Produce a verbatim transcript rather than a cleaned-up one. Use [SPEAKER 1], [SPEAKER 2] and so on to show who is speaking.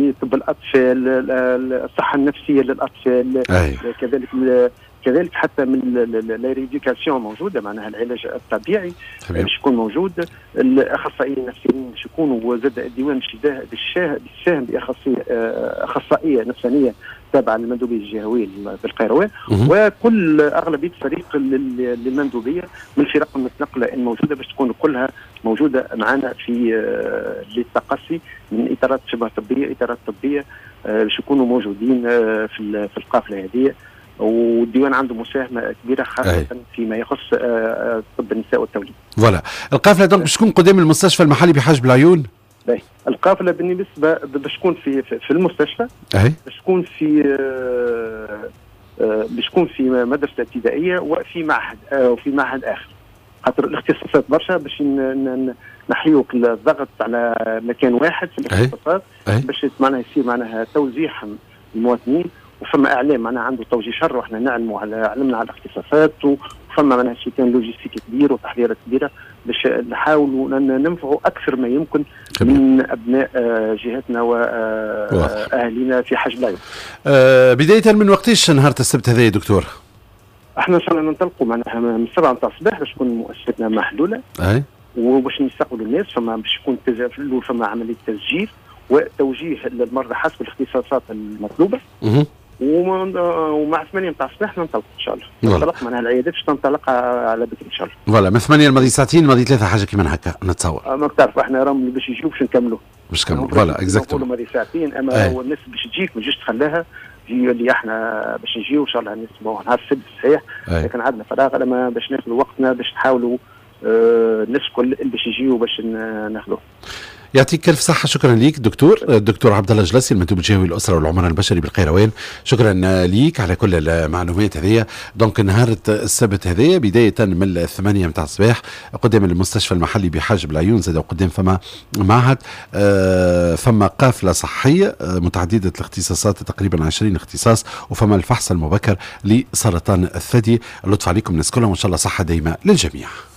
[SPEAKER 1] في طب الاطفال، الصحه النفسيه للاطفال،
[SPEAKER 2] أي.
[SPEAKER 1] كذلك كذلك حتى من الريديكاسيون موجوده، معناها العلاج الطبيعي باش يكون موجود. الاخصائيين النفسيين باش يكونوا زاد الديوان باش يساهم باخصائيه اخصائيه نفسانيه تابعه للمندوبيه الجهويه بالقيروان، وكل اغلبيه فريق للمندوبيه من الفرق المتنقله الموجوده باش تكون كلها موجوده معنا في للتقصي من اطارات شبه طبيه، اطارات طبيه باش يكونوا موجودين في في القافله هذه. والديوان عنده مساهمه كبيره خاصه أي. فيما يخص طب النساء والتوليد.
[SPEAKER 2] فوالا القافله دونك باش تكون قدام المستشفى المحلي بحاج بالعيون.
[SPEAKER 1] باهي القافله بالنسبه باش تكون في في المستشفى،
[SPEAKER 2] اي
[SPEAKER 1] باش تكون في باش تكون في مدرسه ابتدائيه وفي معهد وفي معهد اخر، خاطر الاختصاصات برشا باش نحيوك الضغط على مكان واحد في الاختصاصات باش معناها يصير معناها توزيع المواطنين، وفما اعلام معناها عنده توجيه شر، وحنا نعلموا على علمنا على الاختصاصات، وفما معناها سيتان لوجيستيك كبير وتحضيرات كبيره باش نحاولوا ننفعوا اكثر ما يمكن من ابناء جهتنا واهالينا في حج العيون.
[SPEAKER 2] أه بدايه من وقتاش نهار السبت هذا يا دكتور؟
[SPEAKER 1] احنا ان شاء الله ننطلقوا معناها من سبعة نتاع الصباح باش تكون مؤسستنا محلوله،
[SPEAKER 2] اي
[SPEAKER 1] وباش نستقبلوا الناس. فما باش يكون في الاول فما عمليه تسجيل وتوجيه للمرضى حسب الاختصاصات المطلوبه،
[SPEAKER 2] اها
[SPEAKER 1] ومع ثمانية نتاع الصباح ننطلق ان شاء الله. ننطلق معناها العيادات باش تنطلق على بكري ان شاء الله.
[SPEAKER 2] فوالا من ثمانية الماضي ساعتين الماضي ثلاثة حاجه كيما هكا نتصور.
[SPEAKER 1] ما تعرف احنا راهم باش يجيو باش نكملوا.
[SPEAKER 2] باش نكملوا فوالا اكزاكتومون.
[SPEAKER 1] نقولوا ماضي ساعتين، اما هو الناس باش تجيك ما تجيش تخليها تجي اللي احنا باش نجيو ان شاء الله نسمعوا نهار السبت صحيح، لكن عندنا فراغ لما باش ناخذوا وقتنا باش نحاولوا آه الناس الكل باش يجيو باش ناخذوه.
[SPEAKER 2] يعطيك الف صحه. شكرا ليك دكتور الدكتور عبد الله الجلاسي المندوب الجهوي للاسره والعمران البشري بالقيروان. شكرا ليك على كل المعلومات هذه. دونك نهار السبت هذايا بدايه من الثمانية متاع الصباح قدام المستشفى المحلي بحاج بالعيون، زاد قدام فما معهد آه فما قافله صحيه متعدده الاختصاصات تقريبا عشرين اختصاص، وفما الفحص المبكر لسرطان الثدي. اللطف عليكم الناس كلهم وان شاء الله صحه دائمه للجميع.